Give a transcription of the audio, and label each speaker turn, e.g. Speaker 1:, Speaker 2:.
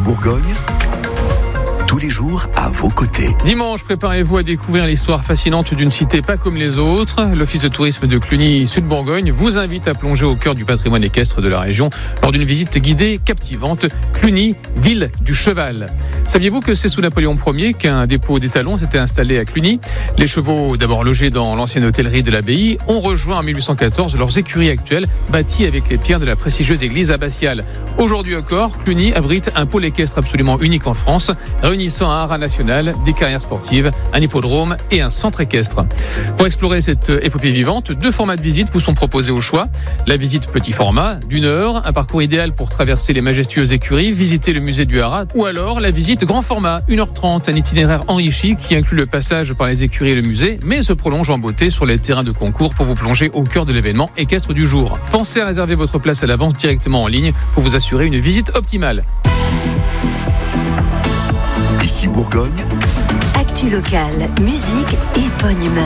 Speaker 1: Bourgogne, tous les jours à vos côtés.
Speaker 2: Dimanche, préparez-vous à découvrir l'histoire fascinante d'une cité pas comme les autres. L'Office de tourisme de Cluny Sud Bourgogne vous invite à plonger au cœur du patrimoine équestre de la région lors d'une visite guidée captivante. Cluny, ville du cheval. Saviez-vous que c'est sous Napoléon Ier qu'un dépôt d'étalons s'était installé à Cluny? Les chevaux, d'abord logés dans l'ancienne hôtellerie de l'abbaye, ont rejoint en 1814 leurs écuries actuelles, bâties avec les pierres de la prestigieuse église abbatiale. Aujourd'hui encore, Cluny abrite un pôle équestre absolument unique en France, réunissant un haras national, des carrières sportives, un hippodrome et un centre équestre. Pour explorer cette épopée vivante, 2 formats de visite vous sont proposés au choix. La visite petit format, d'1 heure, un parcours idéal pour traverser les majestueuses écuries, visiter le musée du haras, ou alors la visite grand format, 1h30, un itinéraire enrichi qui inclut le passage par les écuries et le musée, mais se prolonge en beauté sur les terrains de concours pour vous plonger au cœur de l'événement équestre du jour. Pensez à réserver votre place à l'avance directement en ligne pour vous assurer une visite optimale.
Speaker 1: Ici Bourgogne,
Speaker 3: Actu locale, musique et bonne humeur.